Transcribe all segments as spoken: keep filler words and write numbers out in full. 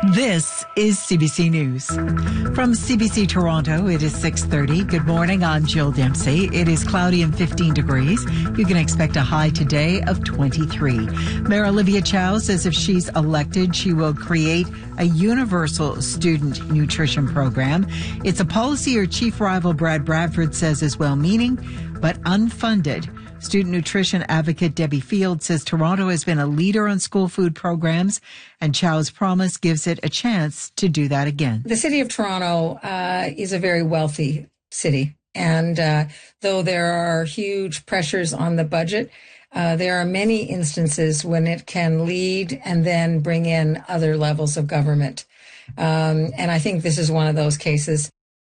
This is C B C News. From C B C Toronto, it is six thirty. Good morning, I'm Jill Dempsey. It is cloudy and fifteen degrees. You can expect a high today of twenty-three. Mayor Olivia Chow says if she's elected, she will create a universal student nutrition program. It's a policy her chief rival Brad Bradford says is well-meaning, but unfunded. Student nutrition advocate Debbie Field says Toronto has been a leader on school food programs, and Chow's promise gives it a chance to do that again. The city of Toronto uh, is a very wealthy city, and uh, though there are huge pressures on the budget, uh, there are many instances when it can lead and then bring in other levels of government. Um, and I think this is one of those cases.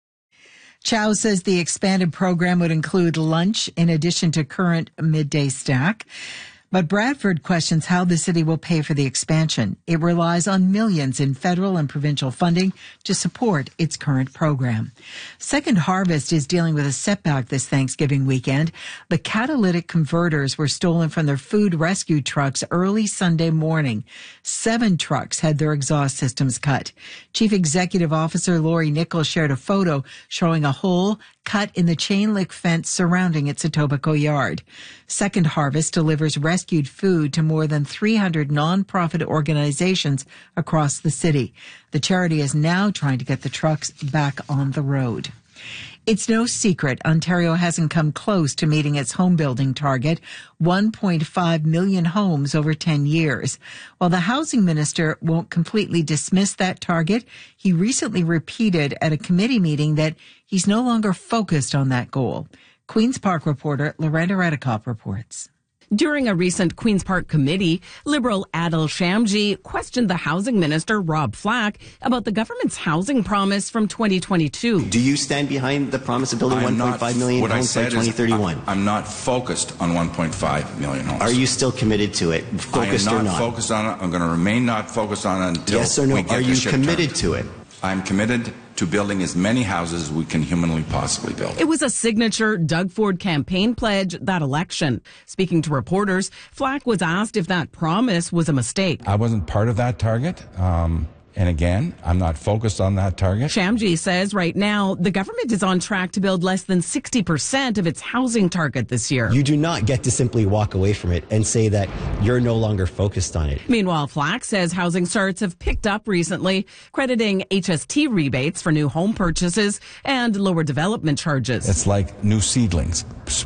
Chow says the expanded program would include lunch in addition to current midday snack. But Bradford questions how the city will pay for the expansion. It relies on millions in federal and provincial funding to support its current program. Second Harvest is dealing with a setback this Thanksgiving weekend. The catalytic converters were stolen from their food rescue trucks early Sunday morning. Seven trucks had their exhaust systems cut. Chief Executive Officer Lori Nichols shared a photo showing a hole cut in the chain link fence surrounding its Etobicoke yard. Second Harvest delivers rescued food to more than three hundred nonprofit organizations across the city. The charity is now trying to get the trucks back on the road. It's no secret Ontario hasn't come close to meeting its home building target, one point five million homes over ten years. While the housing minister won't completely dismiss that target, he recently repeated at a committee meeting that he's no longer focused on that goal. Queen's Park reporter Lorenda Redekop reports. During a recent Queen's Park committee, Liberal Adil Shamji questioned the housing minister, Rob Flack, about the government's housing promise from twenty twenty-two. Do you stand behind the promise of building one point five million homes by twenty thirty-one? I'm not focused on one point five million homes. Are you still committed to it? Focused I am or not not? focused on it. I'm going to remain not focused on it until yes or no? we get Are you the ship committed turned. to it? I'm committed to building as many houses as we can humanly possibly build. It was a signature Doug Ford campaign pledge that election. Speaking to reporters, Flack was asked if that promise was a mistake. I wasn't part of that target. Um, and again, I'm not focused on that target. Shamji says right now the government is on track to build less than sixty percent of its housing target this year. You do not get to simply walk away from it and say that you're no longer focused on it. Meanwhile, Flack says housing starts have picked up recently, crediting H S T rebates for new home purchases and lower development charges. It's like new seedlings.